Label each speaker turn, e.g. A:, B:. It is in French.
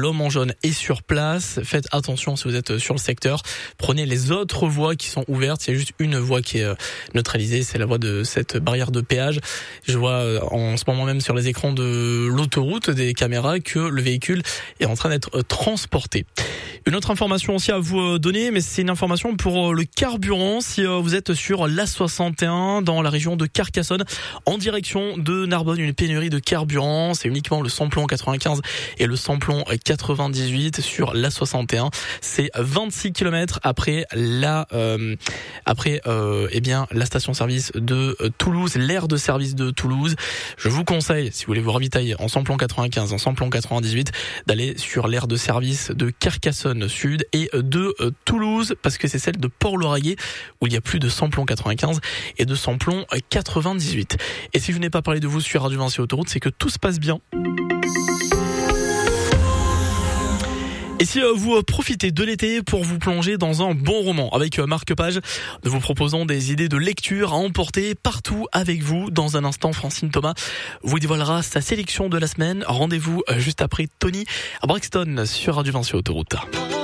A: l'homme en jaune est sur place. Faites attention si vous êtes sur le secteur. Prenez les autres voies qui sont ouvertes. Il y a juste une voie qui est neutralisée, c'est la voie de cette barrière de péage. Je vois en ce moment même sur les écrans de l'autoroute des caméras que le véhicule est en train d'être transporté. Une autre information aussi à vous donner, mais c'est une information pour le carburant. Si vous êtes sur l'A61 dans la région de Carcassonne, en direction de Narbonne, une pénurie de carburant. C'est uniquement le samplon 95 et le samplon 98 sur l'A61. C'est 26 km après la station-service de Toulouse, l'aire de service de Toulouse. Je vous conseille, si vous voulez vous ravitailler en samplon 95, en samplon 98, d'aller sur l'aire de service de Carcassonne Sud et de Toulouse, parce que c'est celle de Port-Lauragais où il y a plus de samplon 95 et de samplon 98. Et si je n'ai pas parlé de vous sur Radio Vinci Autoroute, c'est que tout se passe bien. Et si vous profitez de l'été pour vous plonger dans un bon roman, avec Marc Page, nous vous proposons des idées de lecture à emporter partout avec vous. Dans un instant, Francine Thomas vous dévoilera sa sélection de la semaine. Rendez-vous juste après Tony à Brixton sur Radio Vinci Autoroute.